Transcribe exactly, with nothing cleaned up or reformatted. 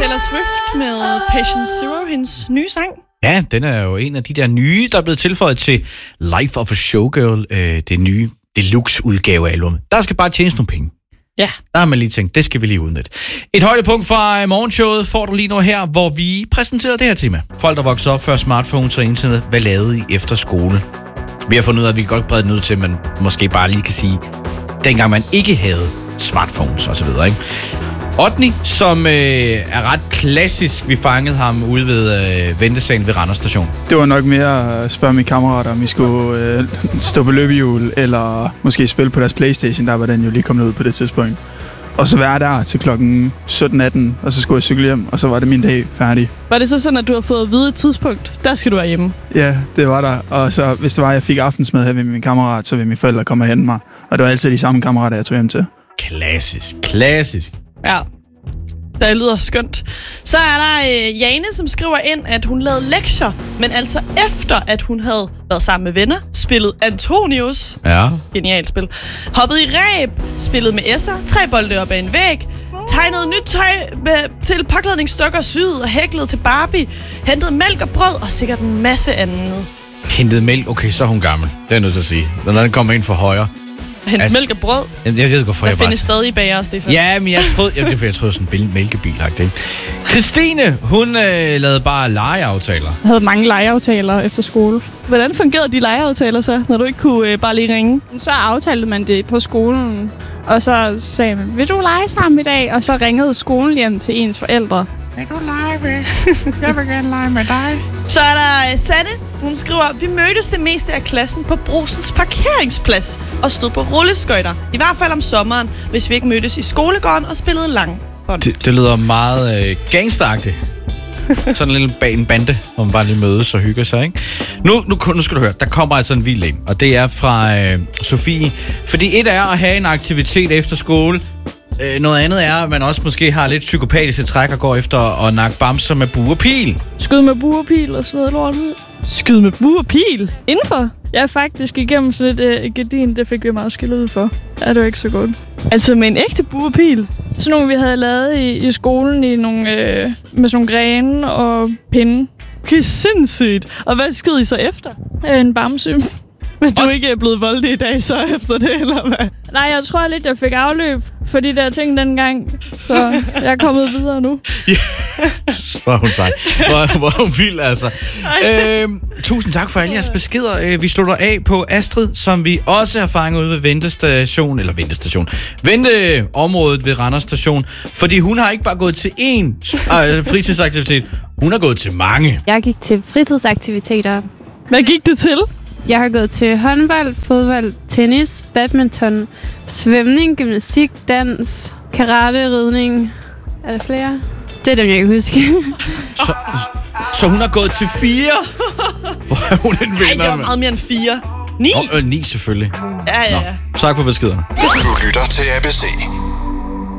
Taylor Swift med Patient Zero, hendes nye sang. Ja, den er jo en af de der nye, der er blevet tilføjet til Life of a Showgirl, øh, det nye deluxe-udgave af albumet. Der skal bare tjenes nogle penge. Ja. Der har man lige tænkt, det skal vi lige udnytte. Et højdepunkt fra morgenshowet får du lige nu her, hvor vi præsenterer det her tema. Folk, der voksede op før smartphones og internet, hvad lavede I efter skole? Vi har fundet ud af, at vi kan godt brede den ud til, at man måske bare lige kan sige, dengang man ikke havde smartphones osv., ikke? Otni, som øh, er ret klassisk, vi fangede ham ude ved øh, ventesalen ved Randers Station. Det var nok mere at spørge mine kammerater, om vi skulle øh, stå på løbehjul, eller måske spille på deres Playstation, der var den jo lige kommet ud på det tidspunkt. Og så være der til klokken sytten atten, og så skulle jeg cykle hjem, og så var det min dag færdig. Var det så sådan, at du har fået at vide et tidspunkt, der skal du være hjemme? Ja, det var der. Og så hvis det var, at jeg fik aftensmad her ved min kammerat, så ville mine forældre komme og hente mig. Og det var altid de samme kammerater, jeg tog hjem til. Klassisk, klassisk. Ja, det lyder skønt. Så er der øh, Jane, som skriver ind, at hun lavede lektier, men altså efter, at hun havde været sammen med venner, spillet Antonius. Ja. Genialt spil. Hoppet i ræb, spillet med S'er, tre bolde op ad en væg, tegnet nyt tøj med, til påklædningsstykker, syet og hæklet til Barbie, hentet mælk og brød og sikkert en masse andet. Hentet mælk? Okay, så er hun gammel. Det er jeg nødt til at sige. Når den kommer ind for højre. Hentet altså, mælk og brød? Jeg, jeg ved hvorfor der jeg bare... Der findes stadig bager, Stefan. Ja, men jeg troede... Jeg, det er for, jeg troede sådan en mælkebil-agtigt. Christine, hun øh, lavede bare legeaftaler. Jeg havde mange legeaftaler efter skole. Hvordan fungerede de legeaftaler så, når du ikke kunne øh, bare lige ringe? Så aftalte man det på skolen, og så sagde man, vil du lege sammen i dag? Og så ringede skolen hjem til ens forældre. Vil du lege med? Jeg vil gerne lege med dig. Så er der uh, Sanne. Hun skriver, vi mødtes det meste af klassen på Brusens parkeringsplads og stod på rulleskøjter. I hvert fald om sommeren, hvis vi ikke mødtes i skolegården og spillede lang. Det, det lyder meget øh, gangsteragtigt. Sådan en lille bag en bande, hvor man bare lige mødes og hygger sig, ikke? Nu, nu, nu skal du høre, der kommer altså en vild en, og det er fra øh, Sofie. Fordi et er at have en aktivitet efter skole. Øh, noget andet er, at man også måske har lidt psykopatiske træk og går efter at nakke bamser med bue og pil. Skyd med bue og pil og sådan noget lort ud. Skyd med bue og pil? Indenfor? Ja, faktisk igennem sådan et uh, gardin, det fik vi meget skilt ud for. Ja, det var ikke så godt. Altså med en ægte bue og pil? Sådan nogle, vi havde lavet i, i skolen i nogle, øh, med sådan nogle grene og pinde. Okay, sindssygt. Og hvad skød I så efter? En bamse. Men du er ikke blevet voldig i dag så efter det, eller hvad? Nej, jeg tror lidt, jeg fik afløb for de der ting dengang. Så jeg er kommet videre nu. Ja, hvor er hun sej. Hvor, hvor er hun vild, altså. Øhm, tusind tak for alle jeres beskeder. Vi slutter af på Astrid, som vi også har fanget ude ved ventestation, eller ventestation, venteområdet ved Randers Station. Fordi hun har ikke bare gået til én øh, fritidsaktivitet, hun har gået til mange. Jeg gik til fritidsaktiviteter. Hvad gik det til? Jeg har gået til håndbold, fodbold, tennis, badminton, svømning, gymnastik, dans, karate, ridning. Er der flere? Det er dem, jeg kan huske. så, så hun har gået til fire? Hvor er hun en vinder? Nej, det var meget mere end fire. Ni? Nå, øh, ni selvfølgelig. Ja, ja, ja. Nå, tak for beskederne. Du lytter til A B C.